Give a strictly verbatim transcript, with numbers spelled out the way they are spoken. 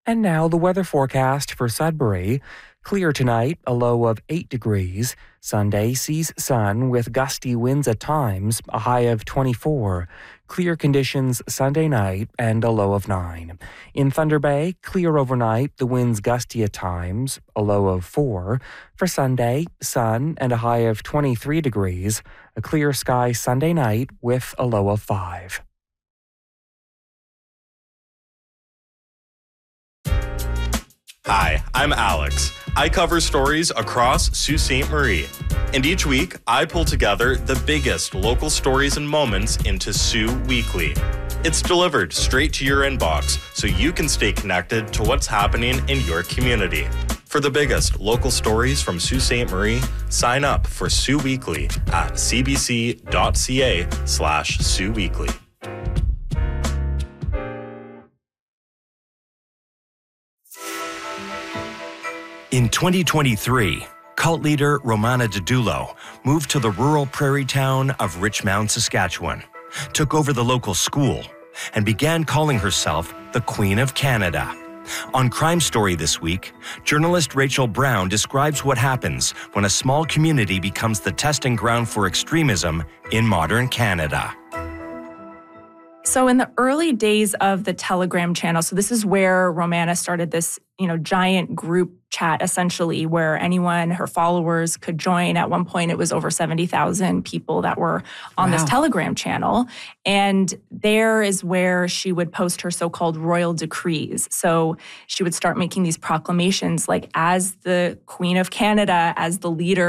And now the weather forecast for Sudbury. Clear tonight, a low of eight degrees. Sunday sees sun with gusty winds at times, a high of twenty-four. Clear conditions Sunday night and a low of nine. In Thunder Bay, clear overnight, the winds gusty at times, a low of four. For Sunday, sun and a high of twenty-three degrees. A clear sky Sunday night with a low of five. Hi, I'm Alex. I cover stories across Sault Ste. Marie. And each week, I pull together the biggest local stories and moments into Soo Weekly. It's delivered straight to your inbox so you can stay connected to what's happening in your community. For the biggest local stories from Sault Ste. Marie, sign up for Soo Weekly at cbc.ca slash Soo Weekly. In twenty twenty-three, cult leader Romana Didulo moved to the rural prairie town of Richmond, Saskatchewan, took over the local school, and began calling herself the Queen of Canada. On Crime Story this week, journalist Rachel Brown describes what happens when a small community becomes the testing ground for extremism in modern Canada. So in the early days of the Telegram channel, so this is where Romana started this, you know, giant group chat essentially where anyone, her followers could join. At one point, it was over seventy thousand people that were on wow. this Telegram channel. And there is where she would post her so-called royal decrees. So she would start making these proclamations like as the Queen of Canada, as the leader